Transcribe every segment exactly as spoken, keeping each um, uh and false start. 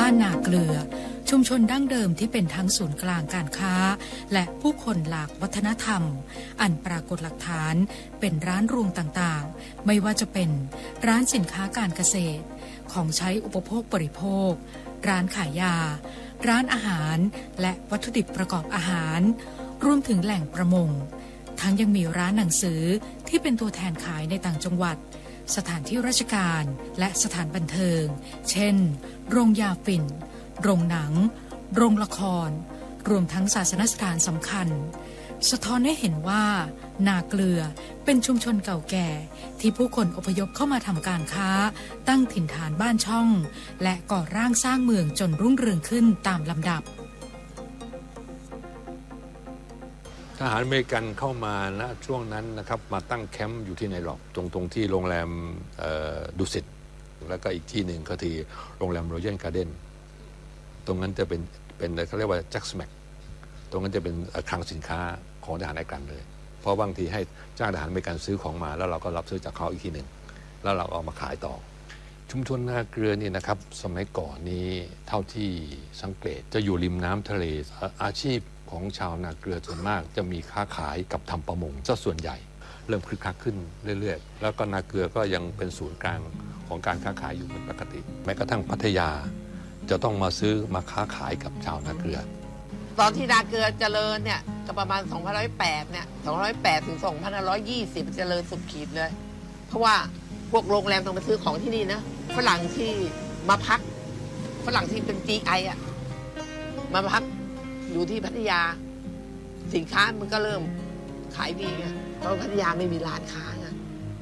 านนาเกลือชุมชนดั้งเดิมที่เป็นทั้งศูนย์กลางการค้าและผู้คนหลากวัฒนธรรมอันปรากฏหลักฐานเป็นร้านรวงต่างๆไม่ว่าจะเป็นร้านสินค้าการเกษตรของใช้อุปโภคบริโภคร้านขายยาร้านอาหารและวัตถุดิบประกอบอาหารรวมถึงแหล่งประมงทั้งยังมีร้านหนังสือที่เป็นตัวแทนขายในต่างจังหวัดสถานที่ราชการและสถานบันเทิงเช่นโรงยาฝิ่นโรงหนังโรงละครรวมทั้งศาสนสถานสำคัญสะท้อนให้เห็นว่านาเกลือเป็นชุมชนเก่าแก่ที่ผู้คนอพยพเข้ามาทำการค้าตั้งถิ่นฐานบ้านช่องและก่อร่างสร้างเมืองจนรุ่งเรืองขึ้นตามลำดับทหารอเมริกันเข้ามาณช่วงนั้นนะครับมาตั้งแคมป์อยู่ที่ไนล็อกตรงตรงที่โรงแรมดุสิตแล้วก็อีกที่หนึ่งก็ที่โรงแรมรอยัลการ์เด้นตรงนั้นจะเป็นเป็นเขาเรียกว่าแจ็คสแม็กตรงนั้นจะเป็นคลังสินค้าของทหารอเมริกันเลยเพราะบางทีให้จ้างทหารอเมริกันซื้อของมาแล้วเราก็รับซื้อจากเขาอีกทีหนึ่งแล้วเราเอามาขายต่อชุมชนนาเกลือนี่นะครับสมัยก่อนนี้เท่าที่สังเกตจะอยู่ริมน้ำทะเลอาชีพของชาวนาเกลือส่วนมากจะมีค้าขายกับทำประมงซะส่วนใหญ่เริ่มคึกคักขึ้นเรื่อยๆแล้วก็นาเกลือก็ยังเป็นศูนย์กลางของการค้าขายอยู่เป็นปกติแม้กระทั่งพัทยาจะต้องมาซื้อมาค้าขายกับชาวนาเกลือตอนที่นาเกลือเจริญเนี่ยก็ประมาณสองพันห้าร้อยแปดเนี่ยสองพันห้าร้อยแปดถึงสองพันห้าร้อยยี่สิบเจริญสุดขีดเลยเพราะว่าพวกโรงแรมต้องมาซื้อของที่นี่นะฝรั่งที่มาพักฝรั่งที่เป็น จี ไอ อ่ะมาพักอยู่ที่พัทยาสินค้ามันก็เริ่มขายดีไงเพราะพัทยาไม่มีร้านค้าไง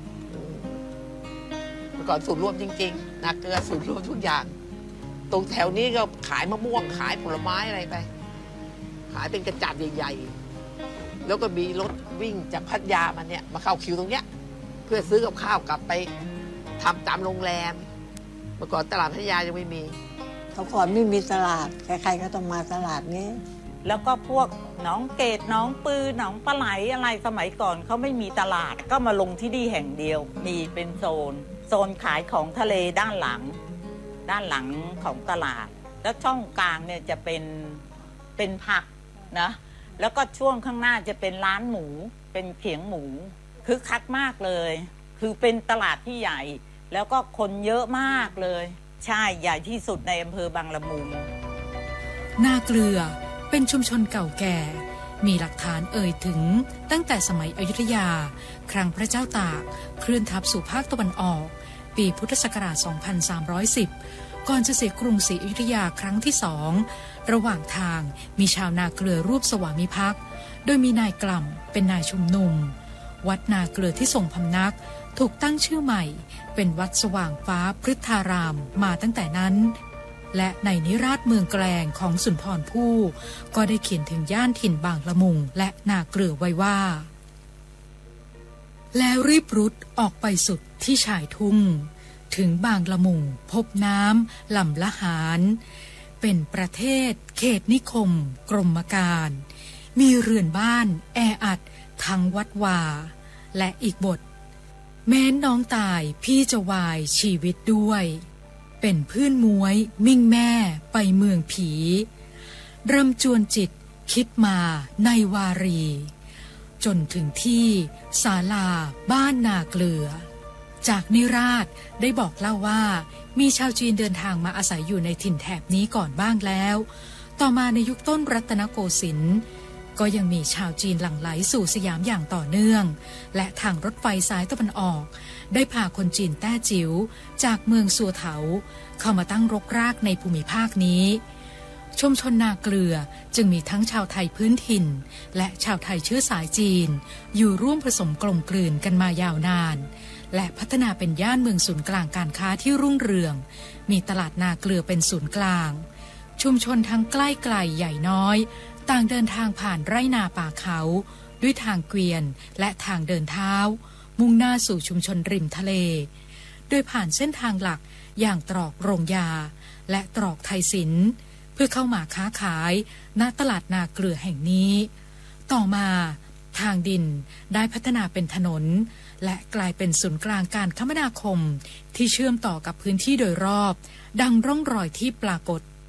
เมื่อก่อนสูตรรวมจริงๆนาเกลือสูตรรวมทุกอย่างตรงแถวนี้ก็ขายมะม่วงขายผลไม้อะไรไปขายเป็นกระจัดใหญ่ๆแล้วก็มีรถวิ่งจากพัทยามาเนี่ยมาเข้าคิวตรงเนี้ยเพื่อซื้อกับข้าวกลับไปทำตามโรงแรมเมื่อก่อนตลาดพัทยายังไม่มีเขาก่อนไม่มีตลาดใครๆก็ต้องมาตลาดนี้แล้วก็พวกหนองเกตหนองปือหนองปลาไหลอะไรสมัยก่อนเขาไม่มีตลาดก็มาลงที่นี่แห่งเดียวมีเป็นโซนโซนขายของทะเลด้านหลังด้านหลังของตลาดแล้วช่องกลางเนี่ยจะเป็นเป็นผักนะแล้วก็ช่วงข้างหน้าจะเป็นร้านหมูเป็นเขียงหมูคึกคักมากเลยคือเป็นตลาดที่ใหญ่แล้วก็คนเยอะมากเลยใช่ใหญ่ที่สุดในอำเภอบางละมุงนาเกลือเป็นชุมชนเก่าแก่มีหลักฐานเอ่ยถึงตั้งแต่สมัยอยุธยาครั้งพระเจ้าตากเคลื่อนทัพสู่ภาคตะวันออกปีพุทธศักราช สองพันสามร้อยสิบ ก่อนจะเสียกรุงศรีอยุธยาครั้งที่สองระหว่างทางมีชาวนาเกลือรูปสวามิภักดิ์โดยมีนายกล่ำเป็นนายชุมนุมวัดนาเกลือที่ทรงพำนักถูกตั้งชื่อใหม่เป็นวัดสว่างฟ้าพฤทธารามมาตั้งแต่นั้นและในนิราศเมืองแกลงของสุนทรภู่ก็ได้เขียนถึงย่านถิ่นบางละมุงและนาเกลือไว้ว่าแล้วรีบรุดออกไปสุดที่ชายทุ่งถึงบางละมุงพบน้ำลำละหารเป็นประเทศเขตนิคมกรมการมีเรือนบ้านแออัดทั้งวัดวาและอีกบทแม้น้องตายพี่จะวายชีวิตด้วยเป็นพื้นมวยมิ่งแม่ไปเมืองผีรำจวนจิตคิดมาในวารีจนถึงที่ศาลาบ้านนาเกลือจากนิราศได้บอกเล่าว่ามีชาวจีนเดินทางมาอาศัยอยู่ในถิ่นแถบนี้ก่อนบ้างแล้วต่อมาในยุคต้นรัตนโกสินทร์ก็ยังมีชาวจีนหลั่งไหลสู่สยามอย่างต่อเนื่องและทางรถไฟสายตะวันออกได้พาคนจีนแต้จิ๋วจากเมืองสัวเถาเข้ามาตั้งรกรากในภูมิภาคนี้ชุมชนนาเกลือจึงมีทั้งชาวไทยพื้นถิ่นและชาวไทยเชื้อสายจีนอยู่ร่วมผสมกลมกลืนกันมายาวนานและพัฒนาเป็นย่านเมืองศูนย์กลางการค้าที่รุ่งเรืองมีตลาดนาเกลือเป็นศูนย์กลางชุมชนทั้งใกล้ไกลใหญ่น้อยต่างเดินทางผ่านไร่นาป่าเขาด้วยทางเกวียนและทางเดินเท้ามุ่งหน้าสู่ชุมชนริมทะเลโดยผ่านเส้นทางหลักอย่างตรอกโรงยาและตรอกไทยศิลป์เพื่อเข้ามาค้าขายณตลาดนาเกลือแห่งนี้ต่อมาทางดินได้พัฒนาเป็นถนนและกลายเป็นศูนย์กลางการคมนาคมที่เชื่อมต่อกับพื้นที่โดยรอบดังร่องรอยที่ปรากฏ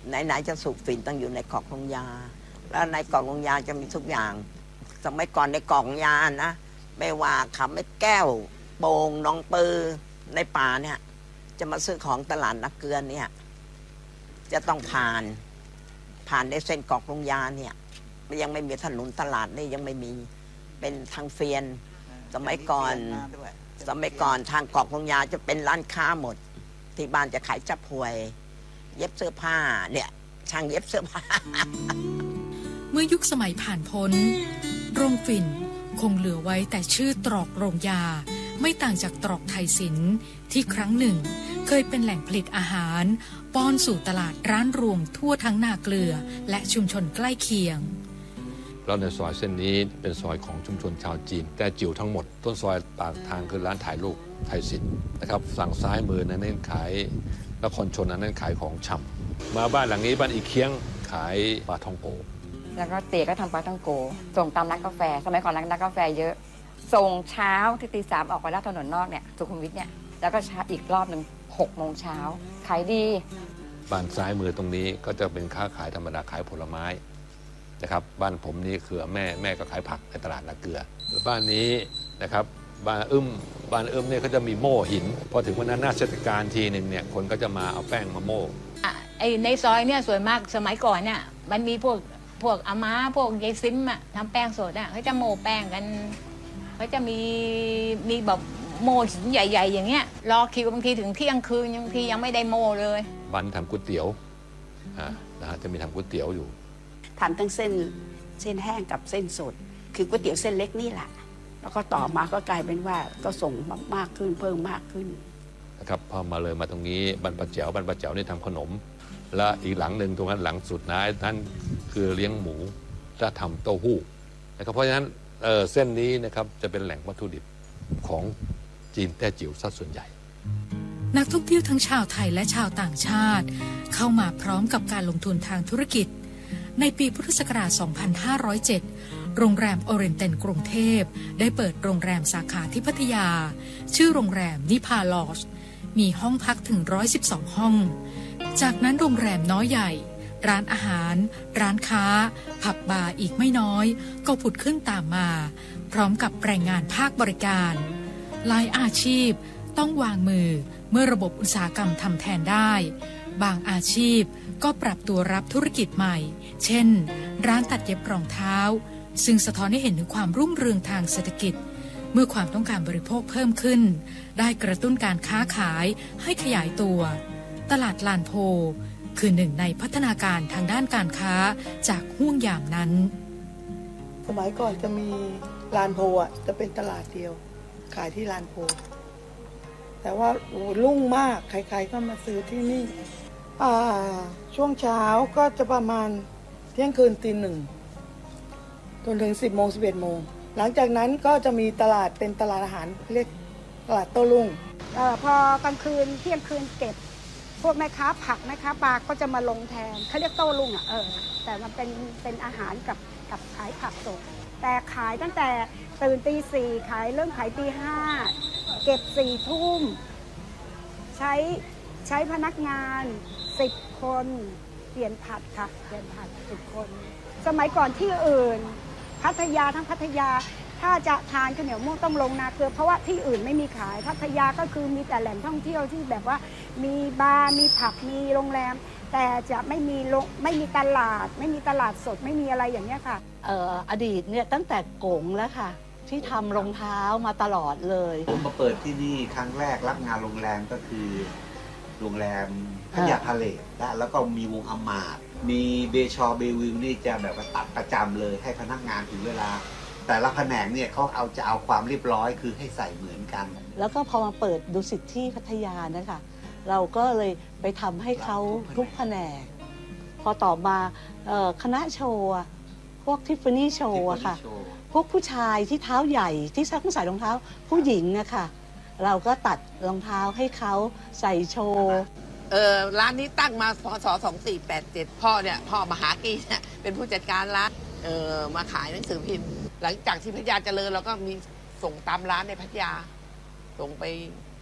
ไหนๆจะสูบฝิ่นต้องอยู่ในกล่องลงยาแล้วในกล่องลงยาจะมีทุกอย่างสมัยก่อนในกล่องยานะไม่ว่าขับไม่แก้วโป่งน้องปือในป่าเนี่ยจะมาซื้อของตลาดนักเกลือเนี่ยจะต้องผ่านผ่านในเส้นกล่องลงยาเนี่ยยังไม่มีถนนตลาดนี่ยังไม่มีเป็นทางเฟียนสมัยก่อนสมัยก่อนทางกล่องลงยาจะเป็นร้านค้าหมดที่บ้านจะขายจับหวยเย็บเสื้อผ้าเนี่ยช่างเย็บเสื้อผ้าเมื่อยุคสมัยผ่านพ้นโรงฝิ่นคงเหลือไว้แต่ชื่อตรอกโรงยาไม่ต่างจากตรอกไทยศิลป์ที่ครั้งหนึ่งเคยเป็นแหล่งผลิตอาหารป้อนสู่ตลาดร้านรวงทั่วทั้งนาเกลือและชุมชนใกล้เคียงแล้วในซอยเส้นนี้เป็นซอยของชุมชนชาวจีนแต่จิ๋วทั้งหมดต้นซอยปากทางคือร้านถ่ายรูปไทยศิลป์นะครับฝั่งซ้ายมือนั้นเน้นขายนครชนนั้นขายของชำมาบ้านหลังนี้บ้านอีเคียงขายปลาท่องโกแล้วก็เตี๋ยก็ทำปลาท่องโกส่งตามร้านกาแฟสมัยก่อนร้านกาแฟเยอะส่งเช้าที่ตีสามออกไปลาดถนนนอกเนี่ยสุขุมวิทเนี่ยแล้วก็ช้าอีกรอบหนึ่งหกโมงเช้าขายดีบ้านซ้ายมือตรงนี้ก็จะเป็นค้าขายธรรมดาขายผลไม้นะครับบ้านผมนี่คือแม่แม่ก็ขายผักในตลาดนาเกลือบ้านนี้นะครับบ้านอึ้มบ้านอึ้มเนี่ยเขาจะมีโม่หินพอถึงวันนั้นหน้าเทศกาลทีหนึ่งเนี่ยคนก็จะมาเอาแป้งมาโม่ไอในซอยเนี่ยส่วนมากสมัยก่อนเนี่ยมันมีพวกพวกอาม้าพวกยายซิมอะทำแป้งสดอะเขาจะโม่แป้งกันเขาจะมีมีแบบโม่หินใหญ่ๆอย่างเงี้ยรอคิวบางทีถึงเที่ยงคืนบางทียังไม่ได้โม่เลยบ้านทำก๋วยเตี๋ยวอ่านะฮะจะมีทำก๋วยเตี๋ยวอยู่ทำทั้งเส้นเส้นแห้งกับเส้นสดคือก๋วยเตี๋ยวเส้นเล็กนี่แหละแล้วก็ต่อมาก็กลายเป็นว่าก็ส่งมากขึ้นเพิ่มมากขึ้นนะครับพอมาเลยมาตรงนี้บ้านป้าแจ๋วบ้านป้าแจ๋วนี่ทำขนมและอีกหลังหนึ่งตรงนั้นหลังสุดนะนั่นคือเลี้ยงหมูจะทำเต้าหู้นะครับเพราะฉะนั้น เ, เส้นนี้นะครับจะเป็นแหล่งวัตถุดิบของจีนแต้จิ๋วซะส่วนใหญ่นักท่องเที่ยวทั้งชาวไทยและชาวต่างชาติเข้ามาพร้อมกับการลงทุนทางธุรกิจในปีพุทธศักราช สองพันห้าร้อยเจ็ด โรงแรมโอเรนเตนกรุงเทพได้เปิดโรงแรมสาขาที่พัทยาชื่อโรงแรมนิพาลอจมีห้องพักถึงหนึ่งร้อยสิบสองห้องจากนั้นโรงแรมน้อยใหญ่ร้านอาหารร้านค้าผับบาร์อีกไม่น้อยก็ผุดขึ้นตามมาพร้อมกับแรงงานภาคบริการหลายอาชีพต้องวางมือเมื่อระบบอุตสาหกรรมทำแทนได้บางอาชีพก็ปรับตัวรับธุรกิจใหม่เช่นร้านตัดเย็บรองเท้าซึ่งสะท้อนให้เห็นถึงความรุ่งเรืองทางเศรษฐกิจเมื่อความต้องการบริโภคเพิ่มขึ้นได้กระตุ้นการค้าขายให้ขยายตัวตลาดลานโพคือหนึ่งในพัฒนาการทางด้านการค้าจากห่วงยามนั้นสมัยก่อนจะมีลานโพอ่ะจะเป็นตลาดเดียวขายที่ลานโพแต่ว่าโอ้รุ่งมากใครๆก็มาซื้อที่นี่ช่วงเช้าก็จะประมาณเที่ยงคืนตีหนึ่งจนถึงสิบโมงสิบเอ็ดโมงหลังจากนั้นก็จะมีตลาดเป็นตลาดอาหารเรียกตลาดโต้รุ่งออพอกลางคืนเที่ยงคืนเก็บพวกแม่ค้าผักแม่ค้าปลาก็จะมาลงแทนเขาเรียกโต้รุ่งอ่ะเออแต่มันเป็นเป็นอาหารกับกับขายผักสดแต่ขายตั้งแต่ตื่นตีสี่ขายเริ่มขายตีห้าเก็บสี่ทุ่มใช้ใช้พนักงานสิบคนเปลี่ยนผัดค่ะเปลี่ยนผัดสิบคนสมัยก่อนที่อื่นพัทยาทั้งพัทยาถ้าจะทานข้าวเหนียวม่วงต้องลงนาเกลือเพราะว่าที่อื่นไม่มีขายพัทยาก็คือมีแต่แหล่งท่องเที่ยวที่แบบว่ามีบาร์มีผับมีโรงแรมแต่จะไม่มีไม่มีตลาดไม่มีตลาดสดไม่มีอะไรอย่างนี้ค่ะเอ่ออดีตเนี่ยตั้งแต่กงแล้วค่ะที่ทำรองเท้ามาตลอดเลยผมมาเปิดที่นี่ครั้งแรกรับงานโรงแรมก็คือโรงแรมพัทยาพาเลทแล้วก็มีวงอมาตย์มีเบชอเบวิลนี่จะแบบตัดประจำเลยให้พนักงานถึงเวลาแต่ละแผนกเนี่ยเขาเอาจะเอาความเรียบร้อยคือให้ใส่เหมือนกันแล้วก็พอมาเปิดดุสิตที่พัทยานะคะเราก็เลยไปทำให้เขาทุกแผนกพอต่อมาคณะโชว์พวกทิฟฟานี่โชว์อะค่ะพวกผู้ชายที่เท้าใหญ่ที่ซักใส่รองเท้าผู้หญิงนะคะเราก็ตัดรองเท้าให้เขาใส่โชว์เออร้านนี้ตั้งมาพศสองสี่แปดเจ็ดพ่อเนี่ยพ่อมหากีเนี่ยเป็นผู้จัดการร้านเออมาขายหนังสือพิมพ์หลังจากที่พัทยาเจริญเราก็มีส่งตามร้านในพัทยาส่งไป